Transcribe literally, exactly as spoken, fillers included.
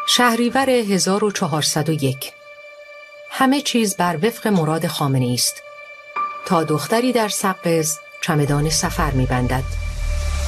شهریور هزار و چهارصد و یک. همه چیز بر وفق مراد خامنه‌ای است تا دختری در سقز چمدان سفر می‌بندد.